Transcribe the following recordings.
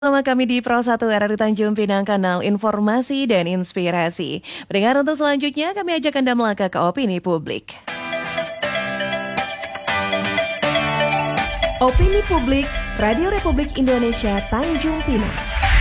Bersama kami di Pro 1 RRI Tanjung Pinang, kanal informasi dan inspirasi. Pendengar, untuk selanjutnya kami ajak Anda melangkah ke opini publik. Opini Publik, Radio Republik Indonesia Tanjung Pinang.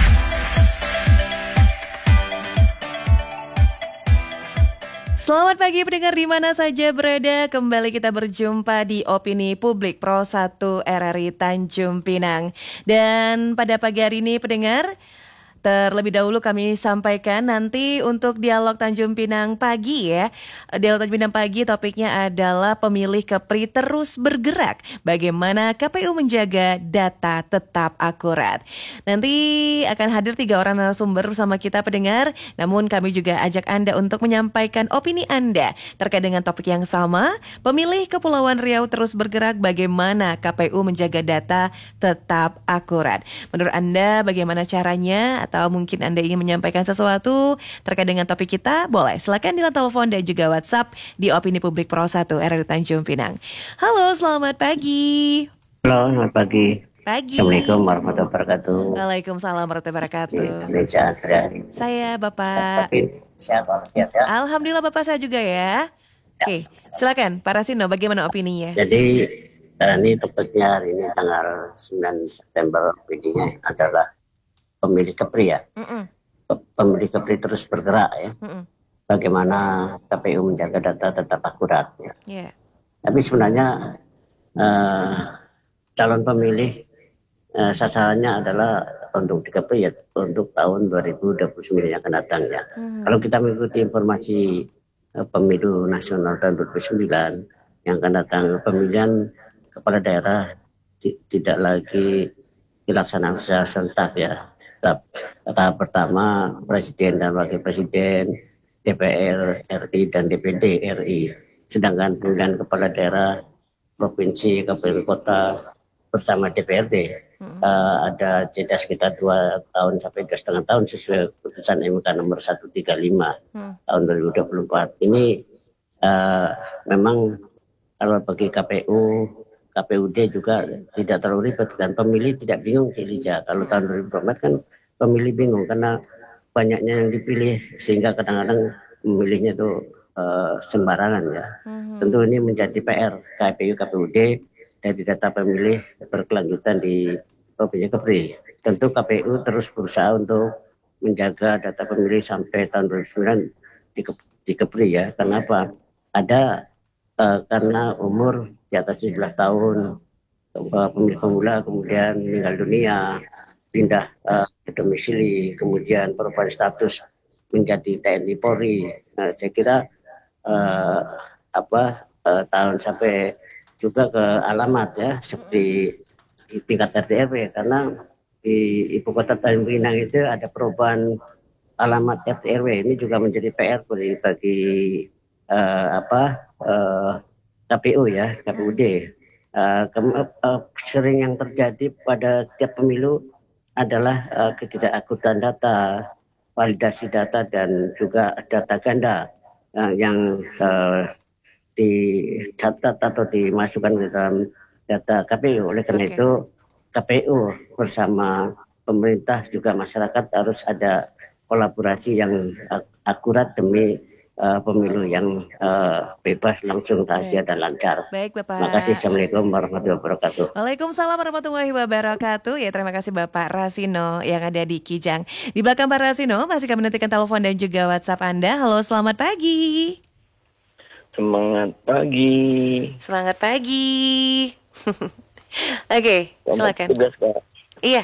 Selamat pagi pendengar di mana saja berada. Kembali kita berjumpa di Opini Publik Pro 1 RRI Tanjung Pinang. Dan pada pagi hari ini pendengar, terlebih dahulu kami sampaikan nanti untuk dialog Tanjung Pinang pagi ya. Dialog Tanjung Pinang pagi topiknya adalah pemilih Kepri terus bergerak. Bagaimana KPU menjaga data tetap akurat. Nanti akan hadir 3 orang narasumber bersama kita pendengar. Namun kami juga ajak Anda untuk menyampaikan opini Anda terkait dengan topik yang sama. Pemilih Kepulauan Riau terus bergerak, bagaimana KPU menjaga data tetap akurat. Menurut Anda bagaimana caranya? Atau mungkin Anda ingin menyampaikan sesuatu terkait dengan topik kita, boleh silakan di telepon dan juga WhatsApp di Opini Publik Pro 1 RRI Tanjung Pinang. Halo, selamat pagi. Halo, selamat pagi. Pagi. Assalamualaikum warahmatullahi wabarakatuh. Waalaikumsalam warahmatullahi wabarakatuh. Saya Bapak. Siapa? Ya. Alhamdulillah Bapak saya juga ya. Oke, silakan Pak Rasino, bagaimana opininya? Jadi ini topiknya hari ini tanggal 9 September, opininya adalah pemilih Kepri ya. Pemilih Kepri terus bergerak ya. Bagaimana KPU menjaga data tetap akurat ya. Yeah. Tapi sebenarnya calon pemilih sasarannya adalah untuk di Kepri ya, untuk tahun 2029 yang akan datang ya. Kalau kita mengikuti informasi pemilu nasional tahun 2009 yang akan datang, pemilihan kepala daerah tidak lagi dilaksanakan secara serentak ya. Tahap pertama presiden dan wakil presiden, DPR RI dan DPD RI. Sedangkan pemilihan kepala daerah provinsi, kabupaten kota bersama DPRD ada jeda sekitar 2 tahun sampai 2,5 tahun sesuai putusan MK nomor 135 tahun 2024. Ini memang kalau bagi KPUD juga tidak terlalu ribet dan pemilih tidak bingung Kilija. Kalau tahun 2024 kan pemilih bingung karena banyaknya yang dipilih sehingga kadang-kadang memilihnya itu sembarangan ya. Tentu ini menjadi PR KPUD dari data pemilih berkelanjutan di Provinsi Kepri. Tentu KPU terus berusaha untuk menjaga data pemilih sampai tahun 2009 di Kepri ya. Kenapa? Ada karena umur di atas 17 tahun pemilih pemula kemudian meninggal dunia, pindah ke domisili, kemudian perubahan status menjadi TNI Polri. Saya kira tahun sampai juga ke alamat ya, seperti di tingkat RT RW, karena di ibu kota Tanjung Pinang itu ada perubahan alamat RT RW. Ini juga menjadi PR bagi KPU ya, KPUD. Sering yang terjadi pada setiap pemilu adalah ketidakakutan data, validasi data dan juga data ganda yang dicatat atau dimasukkan ke dalam data KPU. Oleh karena itu KPU bersama pemerintah juga masyarakat harus ada kolaborasi yang akurat demi pemilu yang bebas, langsung, rahasia dan lancar. Baik Bapak. Terima kasih. Assalamualaikum warahmatullahi wabarakatuh. Waalaikumsalam warahmatullahi wabarakatuh. Ya, terima kasih Bapak Rasino yang ada di Kijang. Di belakang Pak Rasino masih kami nantikan telepon dan juga WhatsApp Anda. Halo, selamat pagi. Semangat pagi. Semangat pagi. Oke, silakan. Tugas, Kak. Iya.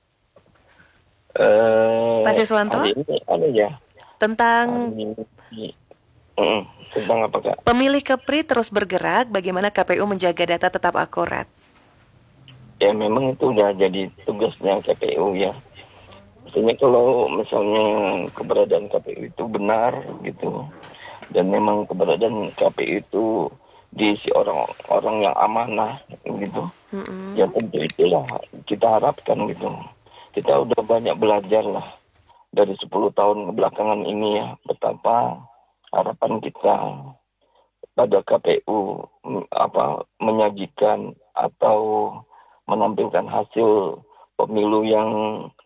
Pak Siswanto. Hari ini ada ya. Tentang tentang apa, Kak? Pemilih Kepri terus bergerak, bagaimana KPU menjaga data tetap akurat? Ya memang itu udah jadi tugasnya KPU ya. Maksudnya kalau misalnya keberadaan KPU itu benar gitu, dan memang keberadaan KPU itu diisi orang-orang yang amanah gitu, ya tentu itulah kita harapkan gitu. Kita udah banyak belajar lah dari 10 tahun belakangan ini ya, betapa harapan kita pada KPU menyajikan atau menampilkan hasil pemilu yang